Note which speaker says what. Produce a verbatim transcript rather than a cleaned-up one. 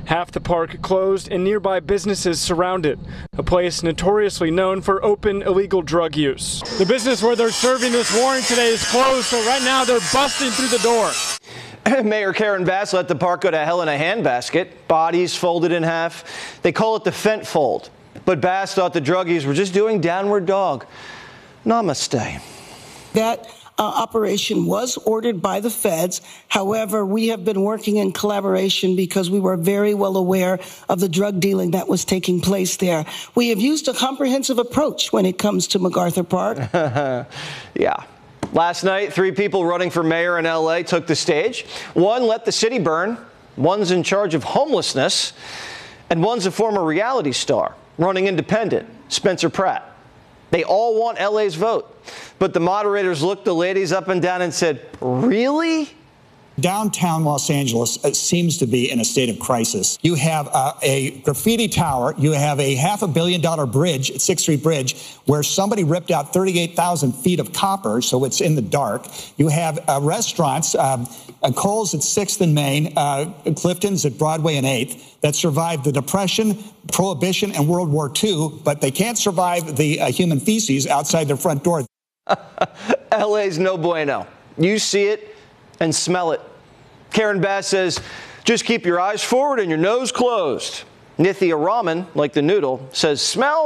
Speaker 1: Half the park closed and nearby businesses surrounded, a place notoriously known for open illegal drug use. The business where they're serving this warrant today is closed, so right now they're busting through the door.
Speaker 2: Mayor Karen Bass let the park go to hell in a handbasket, bodies folded in half. They call it the Fent Fold. But Bass thought the druggies were just doing downward dog. Namaste.
Speaker 3: That uh, operation was ordered by the feds. However, we have been working in collaboration because we were very well aware of the drug dealing that was taking place there. We have used a comprehensive approach when it comes to MacArthur Park.
Speaker 2: Yeah. Last night, three people running for mayor in L A took the stage. One let the city burn, one's in charge of homelessness, and one's a former reality star running independent, Spencer Pratt. They all want L A's vote. But the moderators looked the ladies up and down and said, really?
Speaker 4: Downtown Los Angeles uh, seems to be in a state of crisis. You have uh, a graffiti tower. You have a half a billion dollar bridge, sixth Street Bridge, where somebody ripped out thirty-eight thousand feet of copper, so it's in the dark. You have uh, restaurants, um, uh, Kohl's at sixth and Main, uh, Clifton's at Broadway and eighth, that survived the Depression, Prohibition, and World War Two, but they can't survive the uh, human feces outside their front door.
Speaker 2: L A's no bueno. You see it and smell it. Karen Bass says, just keep your eyes forward and your nose closed. Nithya Raman, like the noodle, says, smell